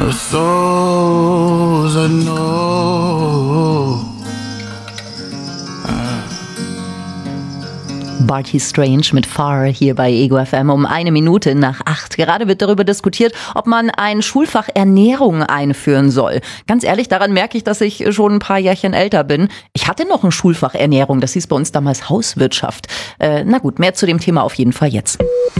those I know. Barty Strange mit Far hier bei Ego FM um 1 Minute nach 8. Gerade wird darüber diskutiert, ob man ein Schulfach Ernährung einführen soll. Ganz ehrlich, daran merke ich, dass ich schon ein paar Jährchen älter bin. Ich hatte noch ein Schulfach Ernährung, das hieß bei uns damals Hauswirtschaft. Na gut, mehr zu dem Thema auf jeden Fall jetzt.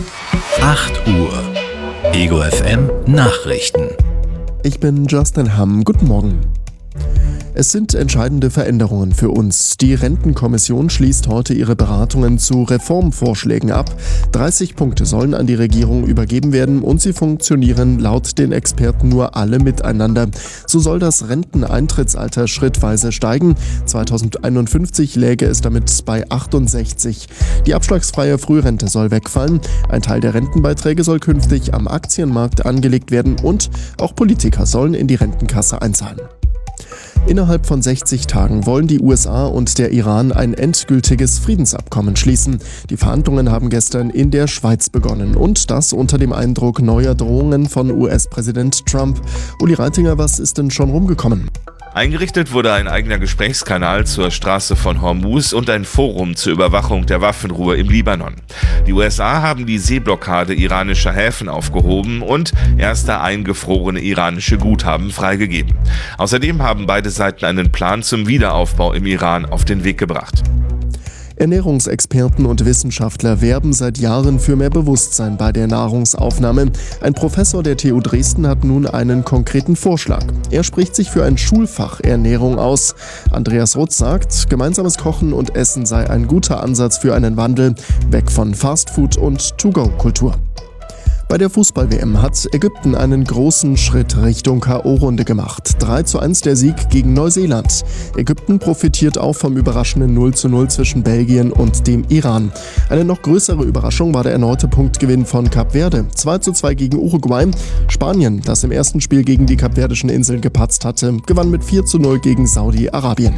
8 Uhr. Ego FM Nachrichten. Ich bin Justin Hamm. Guten Morgen. Es sind entscheidende Veränderungen für uns. Die Rentenkommission schließt heute ihre Beratungen zu Reformvorschlägen ab. 30 Punkte sollen an die Regierung übergeben werden und sie funktionieren laut den Experten nur alle miteinander. So soll das Renteneintrittsalter schrittweise steigen. 2051 läge es damit bei 68. Die abschlagsfreie Frührente soll wegfallen. Ein Teil der Rentenbeiträge soll künftig am Aktienmarkt angelegt werden und auch Politiker sollen in die Rentenkasse einzahlen. Innerhalb von 60 Tagen wollen die USA und der Iran ein endgültiges Friedensabkommen schließen. Die Verhandlungen haben gestern in der Schweiz begonnen und das unter dem Eindruck neuer Drohungen von US-Präsident Trump. Uli Reitinger, was ist denn schon rumgekommen? Eingerichtet wurde ein eigener Gesprächskanal zur Straße von Hormuz und ein Forum zur Überwachung der Waffenruhe im Libanon. Die USA haben die Seeblockade iranischer Häfen aufgehoben und erste eingefrorene iranische Guthaben freigegeben. Außerdem haben beide Seiten einen Plan zum Wiederaufbau im Iran auf den Weg gebracht. Ernährungsexperten und Wissenschaftler werben seit Jahren für mehr Bewusstsein bei der Nahrungsaufnahme. Ein Professor der TU Dresden hat nun einen konkreten Vorschlag. Er spricht sich für ein Schulfach Ernährung aus. Andreas Rutz sagt, gemeinsames Kochen und Essen sei ein guter Ansatz für einen Wandel weg von Fastfood und To-Go-Kultur. Bei der Fußball-WM hat Ägypten einen großen Schritt Richtung K.O.-Runde gemacht. 3:1 der Sieg gegen Neuseeland. Ägypten profitiert auch vom überraschenden 0:0 zwischen Belgien und dem Iran. Eine noch größere Überraschung war der erneute Punktgewinn von Kap Verde. 2:2 gegen Uruguay. Spanien, das im ersten Spiel gegen die Kapverdischen Inseln gepatzt hatte, gewann mit 4:0 gegen Saudi-Arabien.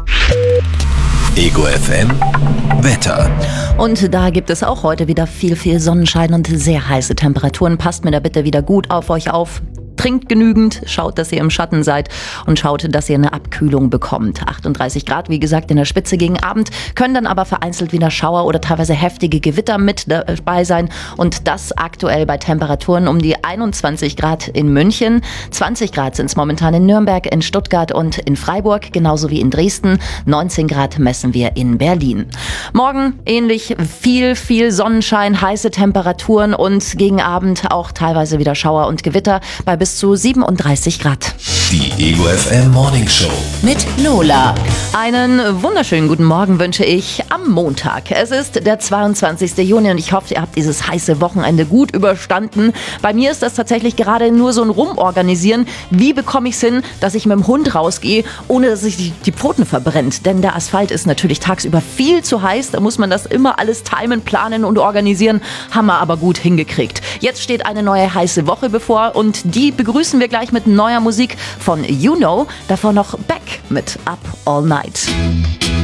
Ego FM Wetter. Und da gibt es auch heute wieder viel Sonnenschein und sehr heiße Temperaturen. Passt mir da bitte wieder gut auf euch auf. Trinkt genügend, schaut, dass ihr im Schatten seid und schaut, dass ihr eine Abkühlung bekommt. 38 Grad, wie gesagt, in der Spitze gegen Abend, können dann aber vereinzelt wieder Schauer oder teilweise heftige Gewitter mit dabei sein. Und das aktuell bei Temperaturen um die 21 Grad in München. 20 Grad sind es momentan in Nürnberg, in Stuttgart und in Freiburg, genauso wie in Dresden. 19 Grad messen wir in Berlin. Morgen ähnlich viel Sonnenschein, heiße Temperaturen und gegen Abend auch teilweise wieder Schauer und Gewitter bei bis zu 37 Grad. Die Ego FM Morning Show Mit Lola. Einen wunderschönen guten Morgen wünsche ich am Montag. Es ist der 22. Juni und ich hoffe, ihr habt dieses heiße Wochenende gut überstanden. Bei mir ist das tatsächlich gerade nur so ein Rumorganisieren. Wie bekomme ich es hin, dass ich mit dem Hund rausgehe, ohne dass sich die Pfoten verbrennt? Denn der Asphalt ist natürlich tagsüber viel zu heiß. Da muss man das immer alles timen, planen und organisieren. Haben wir aber gut hingekriegt. Jetzt steht eine neue heiße Woche bevor und die begrüßen wir gleich mit neuer Musik von You Know. Davor noch Beck mit Up All Night.